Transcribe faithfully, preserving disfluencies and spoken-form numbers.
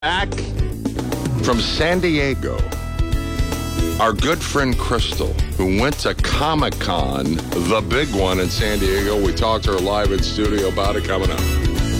Back from San Diego, our good friend Crystal, who went to Comic-Con, the big one in San Diego. We talked to her live in studio about it coming up.